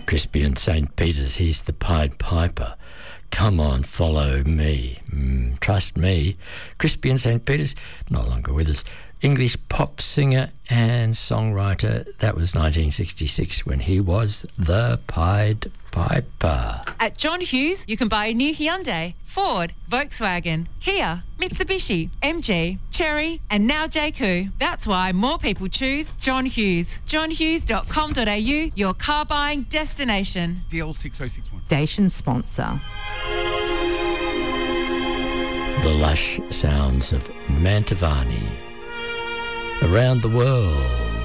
Crispy and St. Peter's, he's the Pied Piper. Come on, follow me. Trust me. Crispy and St. Peter's, no longer with us. English pop singer and songwriter. That was 1966 when he was the Pied Piper. At John Hughes, you can buy a new Hyundai, Ford, Volkswagen, Kia, Mitsubishi, MG, Chery, and now JQ. That's why more people choose John Hughes. johnhughes.com.au, your car buying destination. DL 6061. Station sponsor. The lush sounds of Mantovani. Around the world.